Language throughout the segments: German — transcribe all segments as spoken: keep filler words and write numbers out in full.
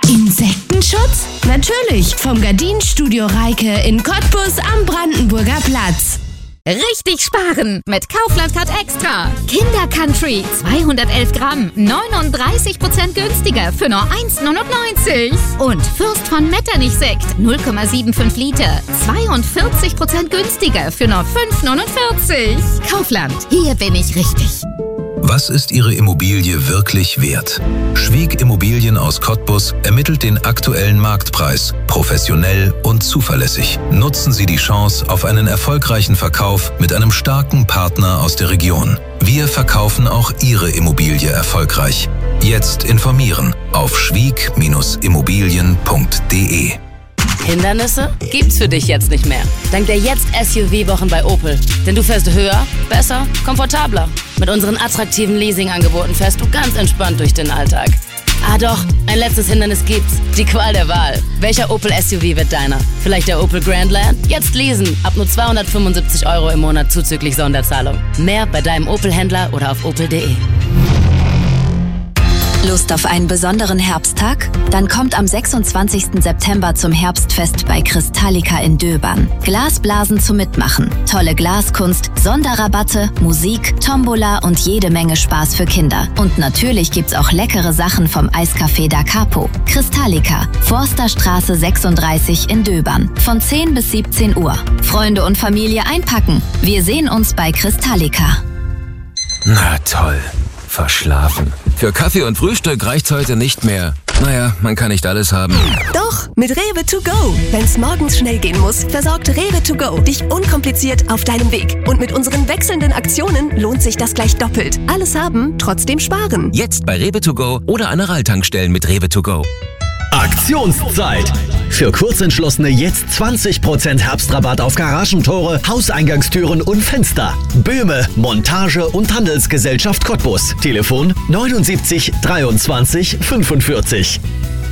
Insektenschutz? Natürlich, vom Gardinenstudio Reike in Cottbus am Brandenburger Platz. Richtig sparen mit Kaufland Card Extra. Kinder Country zweihundertelf Gramm, neununddreißig Prozent günstiger für nur eins neunundneunzig. Und Fürst von Metternich Sekt null Komma fünfundsiebzig Liter, zweiundvierzig Prozent günstiger für nur fünf neunundvierzig. Kaufland, hier bin ich richtig. Was ist Ihre Immobilie wirklich wert? Schwieg Immobilien aus Cottbus ermittelt den aktuellen Marktpreis, professionell und zuverlässig. Nutzen Sie die Chance auf einen erfolgreichen Verkauf mit einem starken Partner aus der Region. Wir verkaufen auch Ihre Immobilie erfolgreich. Jetzt informieren auf schwieg Immobilien punkt de. Hindernisse gibt's für dich jetzt nicht mehr. Dank der Jetzt-S U V-Wochen bei Opel. Denn du fährst höher, besser, komfortabler. Mit unseren attraktiven Leasing-Angeboten fährst du ganz entspannt durch den Alltag. Ah doch, ein letztes Hindernis gibt's. Die Qual der Wahl. Welcher Opel S U V wird deiner? Vielleicht der Opel Grandland? Jetzt leasen. Ab nur zweihundertfünfundsiebzig Euro im Monat zuzüglich Sonderzahlung. Mehr bei deinem Opel-Händler oder auf opel punkt de. Lust auf einen besonderen Herbsttag? Dann kommt am sechsundzwanzigsten September zum Herbstfest bei Kristallica in Döbern. Glasblasen zum Mitmachen, tolle Glaskunst, Sonderrabatte, Musik, Tombola und jede Menge Spaß für Kinder. Und natürlich gibt's auch leckere Sachen vom Eiscafé Da Capo. Kristallica, Forsterstraße sechsunddreißig in Döbern. Von zehn bis siebzehn Uhr. Freunde und Familie einpacken. Wir sehen uns bei Kristallica. Na toll. Verschlafen. Für Kaffee und Frühstück reicht's heute nicht mehr. Naja, man kann nicht alles haben. Doch, mit Rewe to go. Wenn's morgens schnell gehen muss, versorgt Rewe to go dich unkompliziert auf deinem Weg. Und mit unseren wechselnden Aktionen lohnt sich das gleich doppelt. Alles haben, trotzdem sparen. Jetzt bei Rewe to go oder an Aral-Tankstellen mit Rewe to go. Aktionszeit! Für Kurzentschlossene jetzt zwanzig Prozent Herbstrabatt auf Garagentore, Hauseingangstüren und Fenster. Böhme, Montage und Handelsgesellschaft Cottbus. Telefon neunundsiebzig dreiundzwanzig fünfundvierzig.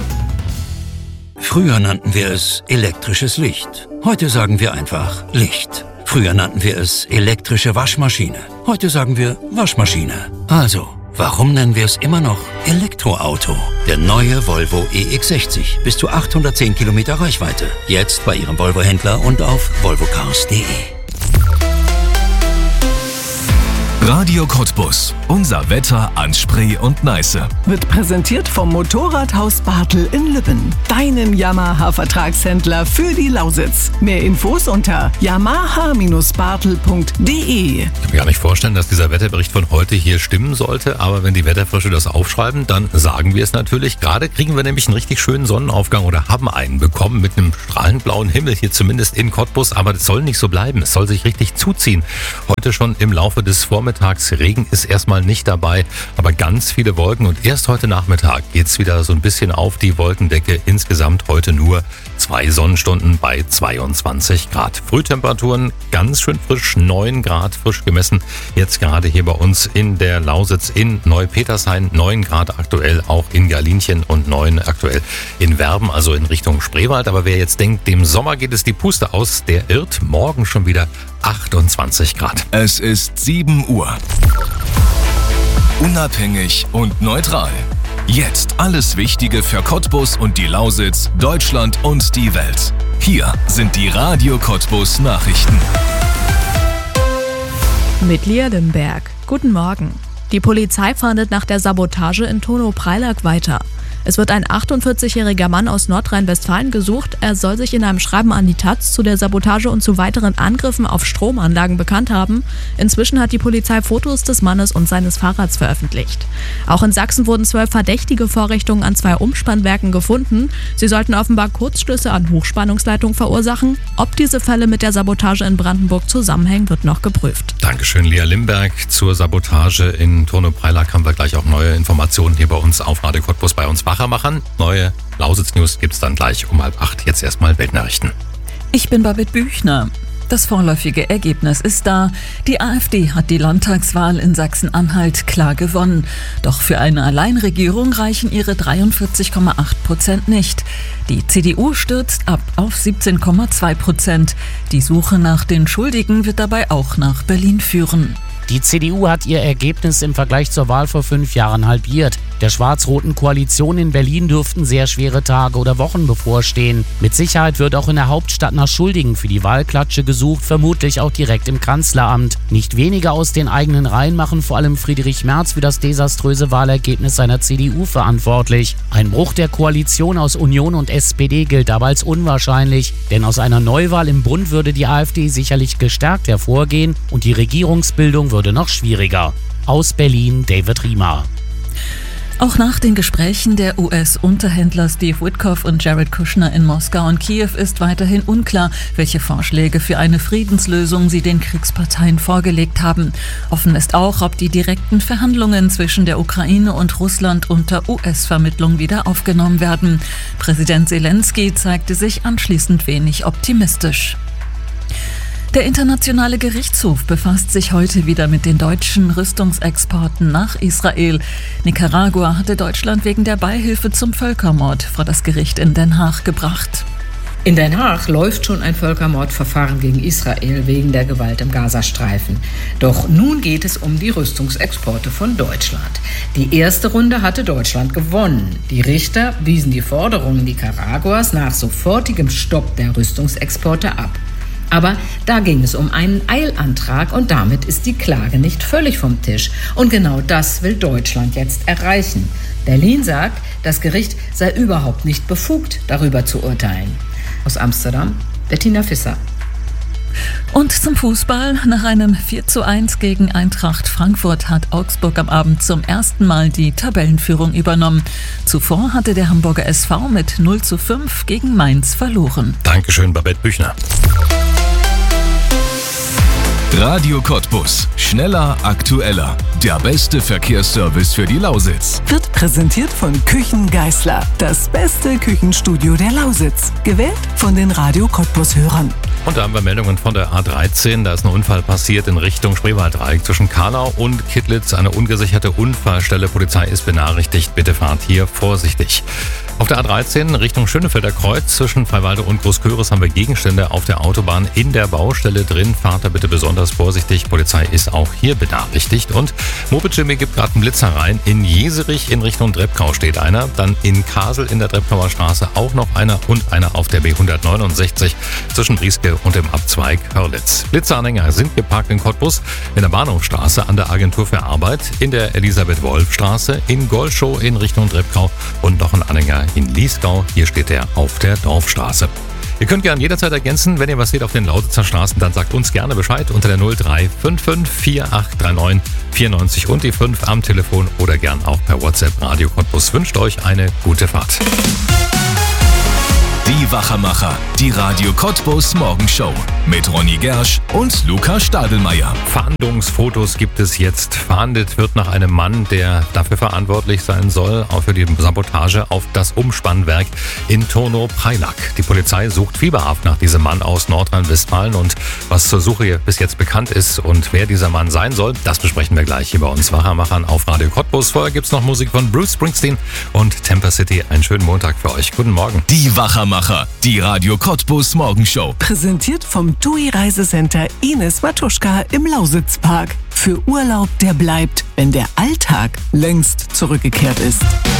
Früher nannten wir es elektrisches Licht. Heute sagen wir einfach Licht. Früher nannten wir es elektrische Waschmaschine. Heute sagen wir Waschmaschine. Also, warum nennen wir es immer noch Elektroauto? Der neue Volvo E X sechzig. Bis zu achthundertzehn Kilometer Reichweite. Jetzt bei Ihrem Volvo-Händler und auf volvocars punkt de. Radio Cottbus. Unser Wetter an Spree und Neiße. Wird präsentiert vom Motorradhaus Bartel in Lübben. Deinem Yamaha-Vertragshändler für die Lausitz. Mehr Infos unter yamaha Bindestrich bartel punkt de. Ich kann mir gar nicht vorstellen, dass dieser Wetterbericht von heute hier stimmen sollte. Aber wenn die Wetterfrische das aufschreiben, dann sagen wir es natürlich. Gerade kriegen wir nämlich einen richtig schönen Sonnenaufgang oder haben einen bekommen mit einem strahlend blauen Himmel hier zumindest in Cottbus. Aber das soll nicht so bleiben. Es soll sich richtig zuziehen. Heute schon im Laufe des Vormittags. Regen ist erstmal nicht dabei, aber ganz viele Wolken und erst heute Nachmittag geht's wieder so ein bisschen auf die Wolkendecke. Insgesamt heute nur zwei Sonnenstunden bei zweiundzwanzig Grad. Frühtemperaturen ganz schön frisch, neun Grad frisch gemessen. Jetzt gerade hier bei uns in der Lausitz in Neupetershain, neun Grad aktuell, auch in Galinchen und neun aktuell in Werben, also in Richtung Spreewald. Aber wer jetzt denkt, dem Sommer geht es die Puste aus, der irrt. Morgen schon wieder achtundzwanzig Grad. Es ist sieben Uhr. Unabhängig und neutral. Jetzt alles Wichtige für Cottbus und die Lausitz, Deutschland und die Welt. Hier sind die Radio Cottbus Nachrichten. Mit Lia Limberg. Guten Morgen. Die Polizei fahndet nach der Sabotage in Tono-Preilack weiter. Es wird ein achtundvierzigjähriger Mann aus Nordrhein-Westfalen gesucht. Er soll sich in einem Schreiben an die Taz zu der Sabotage und zu weiteren Angriffen auf Stromanlagen bekannt haben. Inzwischen hat die Polizei Fotos des Mannes und seines Fahrrads veröffentlicht. Auch in Sachsen wurden zwölf verdächtige Vorrichtungen an zwei Umspannwerken gefunden. Sie sollten offenbar Kurzstöße an Hochspannungsleitungen verursachen. Ob diese Fälle mit der Sabotage in Brandenburg zusammenhängen, wird noch geprüft. Dankeschön, Lia Limberg. Zur Sabotage in Tono-Preilack haben wir gleich auch neue Informationen hier bei uns auf Radio Cottbus bei uns Wachermachern. Neue Lausitz-News gibt's dann gleich um halb acht. Jetzt erstmal Weltnachrichten. Ich bin Babette Büchner. Das vorläufige Ergebnis ist da. Die AfD hat die Landtagswahl in Sachsen-Anhalt klar gewonnen. Doch für eine Alleinregierung reichen ihre dreiundvierzig Komma acht Prozent nicht. Die C D U stürzt ab auf siebzehn Komma zwei Prozent. Die Suche nach den Schuldigen wird dabei auch nach Berlin führen. Die C D U hat ihr Ergebnis im Vergleich zur Wahl vor fünf Jahren halbiert. Der schwarz-roten Koalition in Berlin dürften sehr schwere Tage oder Wochen bevorstehen. Mit Sicherheit wird auch in der Hauptstadt nach Schuldigen für die Wahlklatsche gesucht, vermutlich auch direkt im Kanzleramt. Nicht wenige aus den eigenen Reihen machen vor allem Friedrich Merz für das desaströse Wahlergebnis seiner C D U verantwortlich. Ein Bruch der Koalition aus Union und S P D gilt aber als unwahrscheinlich, denn aus einer Neuwahl im Bund würde die AfD sicherlich gestärkt hervorgehen und die Regierungsbildung würde noch schwieriger. Aus Berlin, David Riemer. Auch nach den Gesprächen der U S-Unterhändler Steve Witkoff und Jared Kushner in Moskau und Kiew ist weiterhin unklar, welche Vorschläge für eine Friedenslösung sie den Kriegsparteien vorgelegt haben. Offen ist auch, ob die direkten Verhandlungen zwischen der Ukraine und Russland unter U S-Vermittlung wieder aufgenommen werden. Präsident Zelensky zeigte sich anschließend wenig optimistisch. Der Internationale Gerichtshof befasst sich heute wieder mit den deutschen Rüstungsexporten nach Israel. Nicaragua hatte Deutschland wegen der Beihilfe zum Völkermord vor das Gericht in Den Haag gebracht. In Den Haag läuft schon ein Völkermordverfahren gegen Israel wegen der Gewalt im Gazastreifen. Doch nun geht es um die Rüstungsexporte von Deutschland. Die erste Runde hatte Deutschland gewonnen. Die Richter wiesen die Forderungen Nicaraguas nach sofortigem Stopp der Rüstungsexporte ab. Aber da ging es um einen Eilantrag und damit ist die Klage nicht völlig vom Tisch. Und genau das will Deutschland jetzt erreichen. Berlin sagt, das Gericht sei überhaupt nicht befugt, darüber zu urteilen. Aus Amsterdam, Bettina Visser. Und zum Fußball. Nach einem vier zu eins gegen Eintracht Frankfurt hat Augsburg am Abend zum ersten Mal die Tabellenführung übernommen. Zuvor hatte der Hamburger S V mit null zu fünf gegen Mainz verloren. Dankeschön, Babette Büchner. Radio Cottbus. Schneller, aktueller. Der beste Verkehrsservice für die Lausitz. Wird präsentiert von Küchen Geissler. Das beste Küchenstudio der Lausitz. Gewählt von den Radio Cottbus-Hörern. Und da haben wir Meldungen von der A dreizehn. Da ist ein Unfall passiert in Richtung Spreewalddreieck zwischen Karlau und Kittlitz. Eine ungesicherte Unfallstelle. Polizei ist benachrichtigt. Bitte fahrt hier vorsichtig. Auf der A dreizehn Richtung Schönefelder Kreuz zwischen Freiwalde und Großköris haben wir Gegenstände auf der Autobahn in der Baustelle drin. Fahrt da bitte besonders vorsichtig. Polizei ist auch hier benachrichtigt. Und Moped Jimmy gibt gerade einen Blitzer rein. In Jeserich in Richtung Dreppkau steht einer. Dann in Kasel in der Dreppkauer Straße auch noch einer und einer auf der B hundertneunundsechzig zwischen Brieske und dem Abzweig Hörlitz. Blitzeranhänger sind geparkt in Cottbus, in der Bahnhofstraße an der Agentur für Arbeit, in der Elisabeth-Wolf-Straße, in Golschow in Richtung Dreppkau und noch ein Anhänger in Liesgau. Hier steht er auf der Dorfstraße. Ihr könnt gerne jederzeit ergänzen, wenn ihr was seht auf den Lausitzer Straßen, dann sagt uns gerne Bescheid unter der null drei fünf fünf vier acht drei neun vier neun und die fünf am Telefon oder gern auch per WhatsApp. Radio Cottbus wünscht euch eine gute Fahrt. Die Wachermacher, die Radio Cottbus Morgenshow mit Ronny Gersch und Luca Stadelmeier. Fahndungsfotos gibt es jetzt. Fahndet wird nach einem Mann, der dafür verantwortlich sein soll, auch für die Sabotage auf das Umspannwerk in Turnow-Preilack. Die Polizei sucht fieberhaft nach diesem Mann aus Nordrhein-Westfalen und was zur Suche bis jetzt bekannt ist und wer dieser Mann sein soll, das besprechen wir gleich hier bei uns Wachermachern auf Radio Cottbus. Vorher gibt's noch Musik von Bruce Springsteen und Temper City. Einen schönen Montag für euch. Guten Morgen. Die Wachermacher. Die Radio Cottbus Morgenshow. Präsentiert vom T U I Reisecenter Ines Matuschka im Lausitzpark. Für Urlaub, der bleibt, wenn der Alltag längst zurückgekehrt ist.